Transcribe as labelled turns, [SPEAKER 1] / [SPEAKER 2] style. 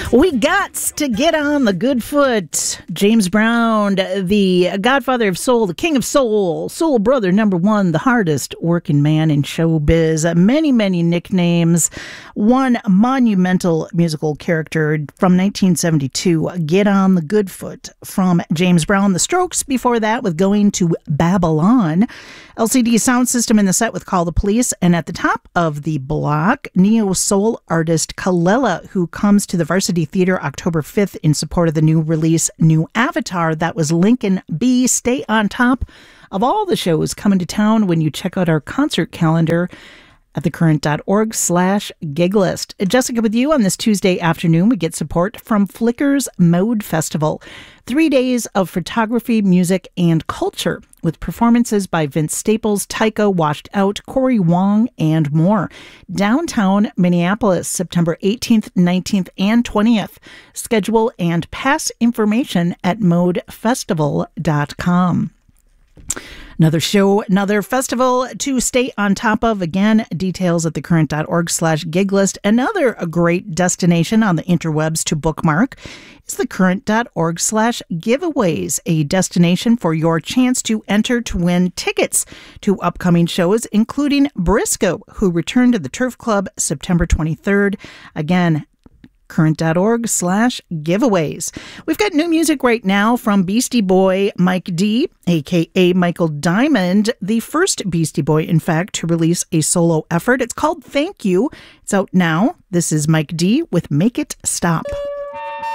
[SPEAKER 1] We got to get on the good foot. James Brown, the godfather of soul, the king of soul, soul brother number one, the hardest working man in showbiz. Many, many nicknames. One monumental musical character from 1972, Get on the Good Foot, from James Brown. The Strokes before that with Going to Babylon. LCD Soundsystem in the set with Call the Police. And at the top of the block, neo-soul artist Kalela, who comes to the Varsity Theater October 5th in support of the new release, New Avatar. That was Lincoln B. Stay on top of all the shows coming to town when you check out our concert calendar at thecurrent.org/giglist. Jessica with you on this Tuesday afternoon. We get support from Flicker's Mode Festival. 3 days of photography, music, and culture with performances by Vince Staples, Tycho, Washed Out, Corey Wong, and more. Downtown Minneapolis, September 18th, 19th, and 20th. Schedule and pass information at modefestival.com. Another show, another festival to stay on top of. Again, details at thecurrent.org/giglist. Another great destination on the interwebs to bookmark is thecurrent.org/giveaways, a destination for your chance to enter to win tickets to upcoming shows, including Briscoe, who returned to the Turf Club September 23rd. Again, current.org/giveaways. We've got new music right now from Beastie Boy Mike D, a.k.a. Michael Diamond, the first Beastie Boy, in fact, to release a solo effort. It's called Thank You. It's out now. This is Mike D with Make It Stop.